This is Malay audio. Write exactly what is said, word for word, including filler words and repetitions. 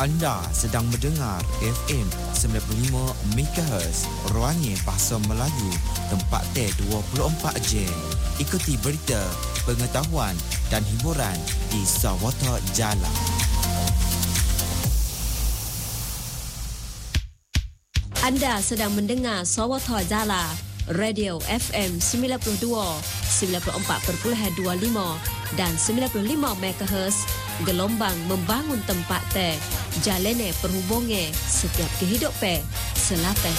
Anda sedang mendengar F M sembilan puluh lima megahertz Ruangnya Bahasa Melayu, tempat teh dua puluh empat jam. Ikuti berita, pengetahuan dan hiburan di Sawata Jala. Anda sedang mendengar Sawata Jala, Radio F M sembilan puluh dua, sembilan puluh empat perpuluhan dua lima dan sembilan puluh lima megahertz, gelombang membangun tempat teh, jalane perhubungan setiap kehidupan, selapis